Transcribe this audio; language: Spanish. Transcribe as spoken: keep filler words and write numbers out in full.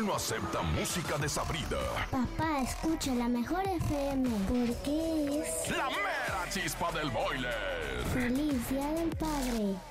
Él no acepta música desabrida. Papá, escucha la mejor F M porque es La mera chispa del boiler. Feliz Día del Padre.